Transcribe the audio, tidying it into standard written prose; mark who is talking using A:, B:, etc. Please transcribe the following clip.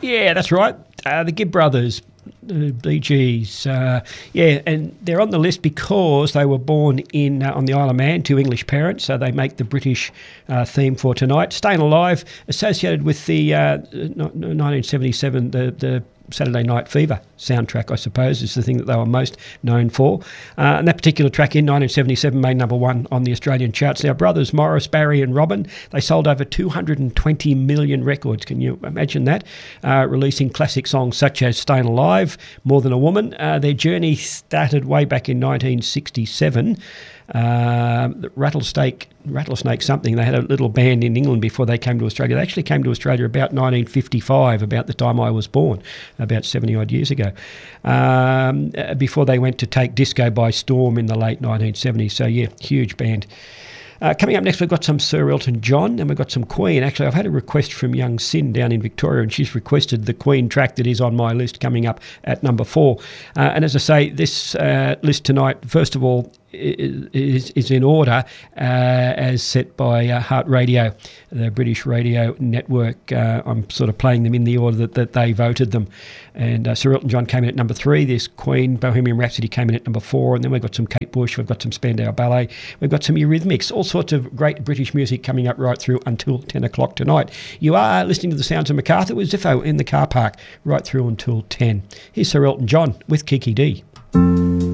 A: Yeah, that's right. The Gibb Brothers, the Bee Gees. And they're on the list because they were born in on the Isle of Man to English parents, so they make the British theme for tonight. Staying Alive, associated with the 1977, the Saturday Night Fever soundtrack, I suppose, is the thing that they were most known for. And that particular track in 1977 made number one on the Australian charts. Now, brothers Morris, Barry and Robin, they sold over 220 million records. Can you imagine that? Releasing classic songs such as Staying Alive, More Than a Woman. Their journey started way back in 1967. Rattlesnake something. They had a little band in England before they came to Australia. They actually came to Australia about 1955, about the time I was born, about 70 odd years ago, before they went to take disco by storm in the late 1970s. So yeah, huge band. Coming up next, we've got some Sir Elton John and we've got some Queen. Actually, I've had a request from young Sin down in Victoria, and she's requested the Queen track that is on my list coming up at number 4. And as I say, this list tonight, first of all, is in order as set by Heart Radio, the British radio network. I'm sort of playing them in the order that they voted them. And Sir Elton John came in at number 3. This Queen, Bohemian Rhapsody came in at number 4. And then we've got some Kate Bush, we've got some Spandau Ballet, we've got some Eurythmics, all sorts of great British music coming up right through until 10 o'clock tonight. You are listening to the sounds of Macarthur with Ziffo in the car park right through until 10. Here's Sir Elton John with Kiki D.